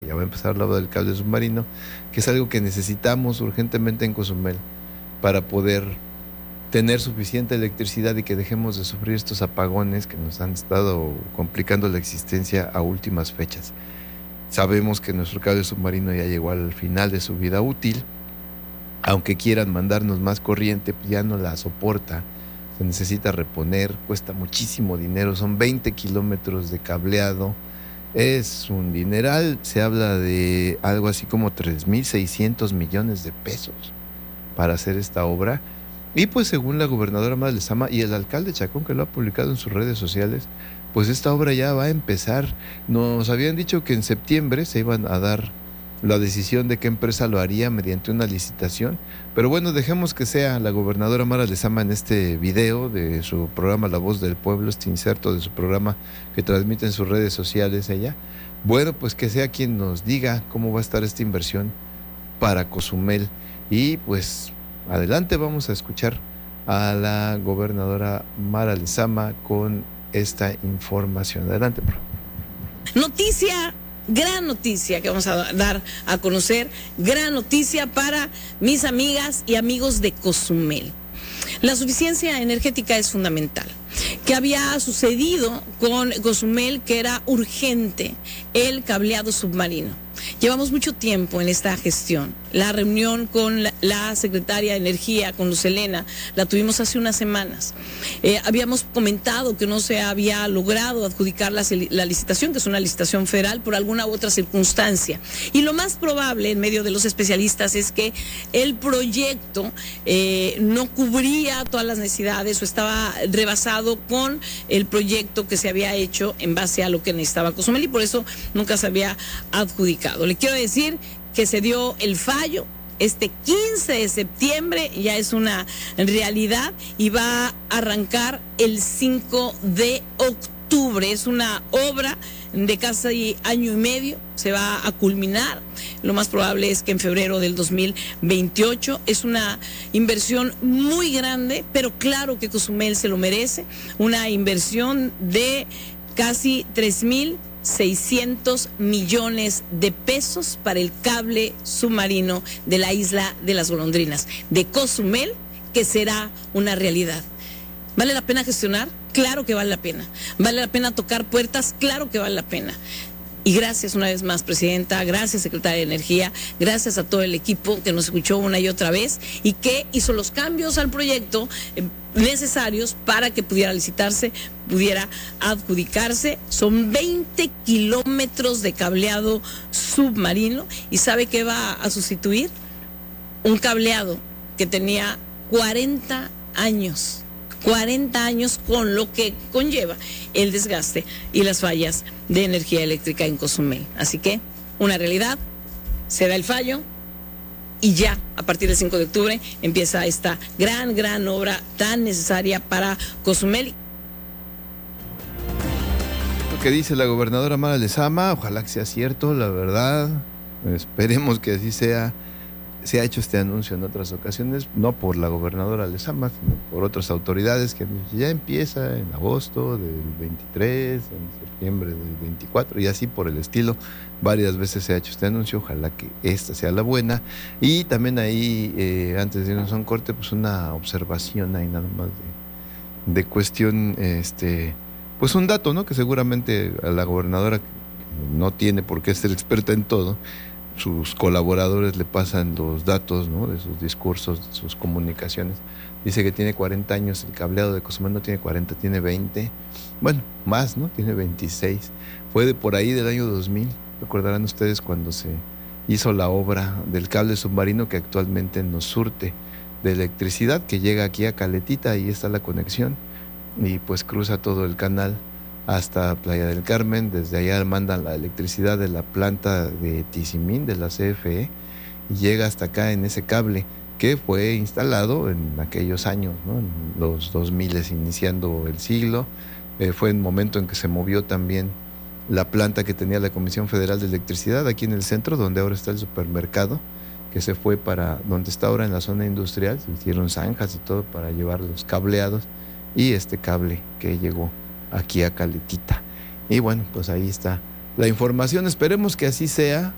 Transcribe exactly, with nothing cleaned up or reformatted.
ya va a empezar la obra del cable submarino, que es algo que necesitamos urgentemente en Cozumel para poder tener suficiente electricidad y que dejemos de sufrir estos apagones que nos han estado complicando la existencia a últimas fechas. Sabemos que nuestro cable submarino ya llegó al final de su vida útil, aunque quieran mandarnos más corriente, pues ya no la soporta, se necesita reponer, cuesta muchísimo dinero, son veinte kilómetros de cableado, es un dineral, se habla de algo así como tres mil seiscientos millones de pesos para hacer esta obra. Y pues según la gobernadora Mara Lezama y el alcalde Chacón, que lo ha publicado en sus redes sociales, pues esta obra ya va a empezar. Nos habían dicho que en septiembre se iban a dar la decisión de qué empresa lo haría mediante una licitación, pero bueno, dejemos que sea la gobernadora Mara Lezama en este video de su programa La Voz del Pueblo, este inserto de su programa que transmite en sus redes sociales ella. Bueno, pues que sea quien nos diga cómo va a estar esta inversión para Cozumel. Y pues adelante, vamos a escuchar a la gobernadora Mara Lezama con esta información. Adelante, por favor. Noticia, gran noticia que vamos a dar a conocer, gran noticia para mis amigas y amigos de Cozumel. La suficiencia energética es fundamental. ¿Qué había sucedido con Cozumel? Que era urgente el cableado submarino. Llevamos mucho tiempo en esta gestión. La reunión con la, la secretaria de Energía, con Luz Helena, la tuvimos hace unas semanas. Eh, habíamos comentado que no se había logrado adjudicar la, la licitación, que es una licitación federal, por alguna u otra circunstancia. Y lo más probable, en medio de los especialistas, es que el proyecto eh, no cubría todas las necesidades o estaba rebasado con el proyecto que se había hecho en base a lo que necesitaba Cozumel y por eso nunca se había adjudicado. Le quiero decir que se dio el fallo este quince de septiembre, ya es una realidad y va a arrancar el cinco de octubre. Es una obra de casi año y medio, se va a culminar. Lo más probable es que en febrero del dos mil veintiocho. Es una inversión muy grande, pero claro que Cozumel se lo merece. Una inversión de casi tres mil seiscientos millones de pesos para el cable submarino de la isla de las Golondrinas, de Cozumel, que será una realidad. ¿Vale la pena gestionar? Claro que vale la pena. ¿Vale la pena tocar puertas? Claro que vale la pena. Y gracias una vez más, Presidenta, gracias, Secretaria de Energía, gracias a todo el equipo que nos escuchó una y otra vez y que hizo los cambios al proyecto eh, necesarios para que pudiera licitarse, pudiera adjudicarse. Son veinte kilómetros de cableado submarino y ¿sabe qué va a sustituir? Un cableado que tenía cuarenta años. cuarenta años, con lo que conlleva el desgaste y las fallas de energía eléctrica en Cozumel. Así que, una realidad, se da el fallo y ya, a partir del cinco de octubre, empieza esta gran, gran obra tan necesaria para Cozumel. Lo que dice la gobernadora Mara Lezama, ojalá que sea cierto, la verdad, esperemos que así sea. Se ha hecho este anuncio en otras ocasiones, no por la gobernadora Lezama, sino por otras autoridades, que ya empieza en agosto del veintitrés, en septiembre del veinticuatro y así por el estilo. Varias veces se ha hecho este anuncio, ojalá que esta sea la buena. Y también ahí, eh, antes de irnos a un corte, pues una observación ahí nada más de, de cuestión, este, pues un dato, ¿no? Que seguramente a la gobernadora no tiene por qué ser experta en todo, sus colaboradores le pasan los datos, ¿no? De sus discursos, de sus comunicaciones. Dice que tiene cuarenta años, el cableado de Cozumel no tiene cuarenta, tiene veinte. Bueno, más, ¿no? Tiene veintiséis. Fue de por ahí del año dos mil. Recordarán ustedes cuando se hizo la obra del cable submarino que actualmente nos surte de electricidad, que llega aquí a Caletita, ahí está la conexión, y pues cruza todo el canal hasta Playa del Carmen. Desde allá mandan la electricidad de la planta de Tizimín, de la C F E, y llega hasta acá en ese cable que fue instalado en aquellos años, ¿no? En los dos mil, iniciando el siglo. Eh, fue el momento en que se movió también la planta que tenía la Comisión Federal de Electricidad aquí en el centro, donde ahora está el supermercado, que se fue para donde está ahora en la zona industrial. Se hicieron zanjas y todo para llevar los cableados y este cable que llegó aquí a Caletita. Y bueno, pues ahí está la información. Esperemos que así sea.